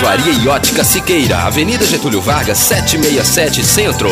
Joaria e Ótica Siqueira, Avenida Getúlio Vargas, 767 Centro,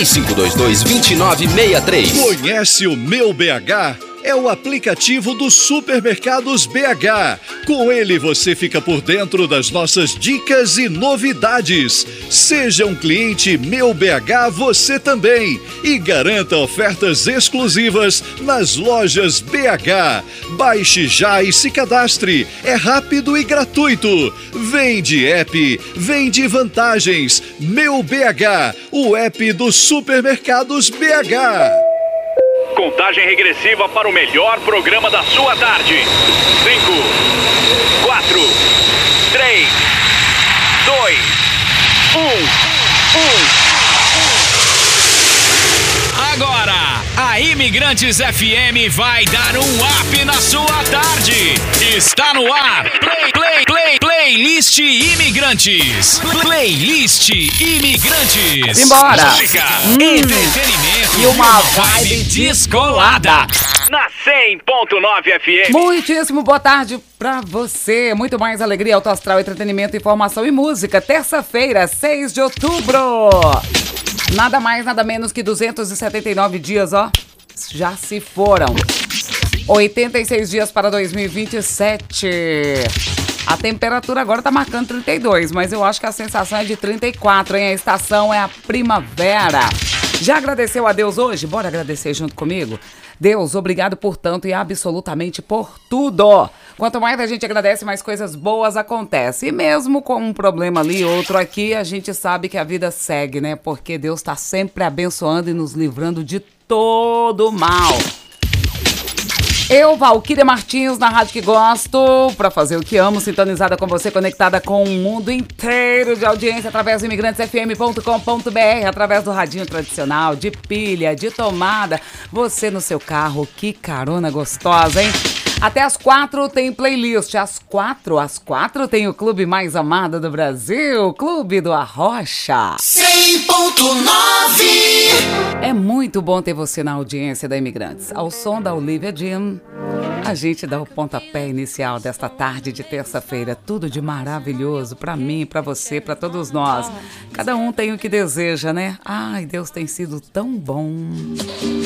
3522-2963. Conhece o Meu BH? É o aplicativo dos Supermercados BH. Com ele você fica por dentro das nossas dicas e novidades. Seja um cliente Meu BH você também e garanta ofertas exclusivas nas lojas BH. Baixe já e se cadastre. É rápido e gratuito. Vem de app, vem de vantagens. Meu BH, o app dos Supermercados BH. Contagem regressiva para o melhor programa da sua tarde. 5, 4, 3, 2, 1. Agora, a Imigrantes FM vai dar um up na sua tarde. Está no ar. Playlist Imigrantes. Playlist Imigrantes. Simbora. Música, entretenimento e uma vibe descolada. Na 100.9 FM. Muitíssimo boa tarde pra você. Muito mais alegria, alto astral, entretenimento, informação e música. Terça-feira, 6 de outubro. Nada mais, nada menos que 279 dias, ó. Já se foram. 86 dias para 2027. A temperatura agora tá marcando 32, mas eu acho que a sensação é de 34, hein? A estação é a primavera. Já agradeceu a Deus hoje? Bora agradecer junto comigo? Deus, obrigado por tanto e absolutamente por tudo. Quanto mais a gente agradece, mais coisas boas acontecem. E mesmo com um problema ali, outro aqui, a gente sabe que a vida segue, né? Porque Deus tá sempre abençoando e nos livrando de todo mal. Eu, Valquíria Martins, na Rádio que Gosto, pra fazer o que amo, sintonizada com você, conectada com o mundo inteiro de audiência através do imigrantesfm.com.br, através do radinho tradicional, de pilha, de tomada, você no seu carro, que carona gostosa, hein? Até às 4 tem playlist, às 4 tem o clube mais amado do Brasil, Clube do Arrocha. 100.9. É muito bom ter você na audiência da Imigrantes. Ao som da Olivia Jim, a gente dá o pontapé inicial desta tarde de terça-feira. Tudo de maravilhoso pra mim, pra você, pra todos nós. Cada um tem o que deseja, né? Ai, Deus tem sido tão bom.